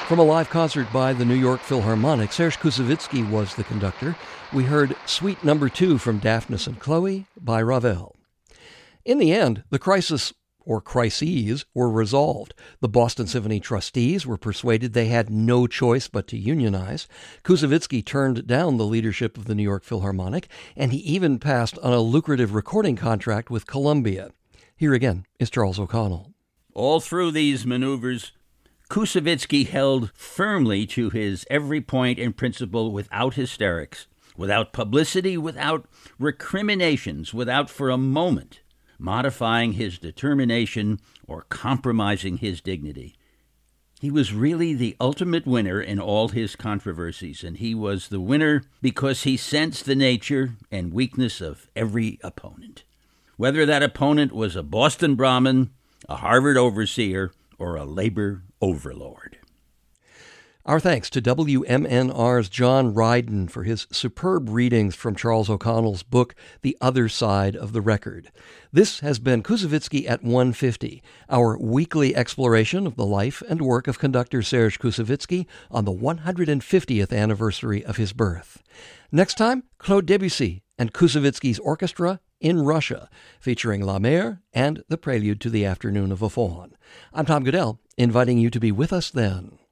From a live concert by the New York Philharmonic, Serge Koussevitzky was the conductor. We heard Suite No. 2 from Daphnis and Chloe by Ravel. In the end, the crises were resolved. The Boston Symphony trustees were persuaded they had no choice but to unionize. Koussevitzky turned down the leadership of the New York Philharmonic, and he even passed on a lucrative recording contract with Columbia. Here again is Charles O'Connell. All through these maneuvers, Koussevitzky held firmly to his every point and principle without hysterics, without publicity, without recriminations, without for a moment modifying his determination or compromising his dignity. He was really the ultimate winner in all his controversies, and he was the winner because he sensed the nature and weakness of every opponent. Whether that opponent was a Boston Brahmin, a Harvard overseer, or a labor overlord. Our thanks to WMNR's John Ryden for his superb readings from Charles O'Connell's book, The Other Side of the Record. This has been Koussevitzky at 150, our weekly exploration of the life and work of conductor Serge Koussevitzky on the 150th anniversary of his birth. Next time, Claude Debussy and Koussevitzky's orchestra in Russia, featuring La Mer and the prelude to the Afternoon of a Faun. I'm Tom Goodell, inviting you to be with us then.